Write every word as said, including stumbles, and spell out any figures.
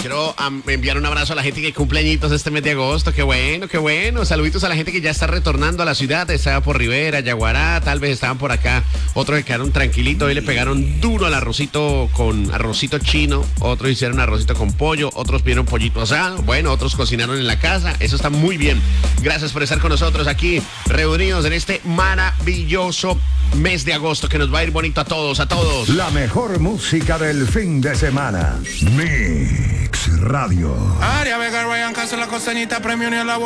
quiero um, enviar un abrazo a la gente que cumple añitos este mes de agosto. Qué bueno, qué bueno. Saluditos a la gente que ya está retornando a la ciudad. Estaba por Rivera, Yaguará, tal vez estaban por acá. Otros que quedaron tranquilitos. Hoy le pegaron duro al arrocito con arrocito chino. Otros hicieron arrocito con pollo. Otros pidieron pollito asado. Bueno, otros cocinaron en la casa. Eso está muy bien. Gracias por estar con nosotros aquí, reunidos en este maravilloso mes de agosto que nos va a ir bonito a todos, a todos. La mejor música del fin de semana. Mix Radio. Aria Vega, Ryan Castro, la costeñita, premio ni a la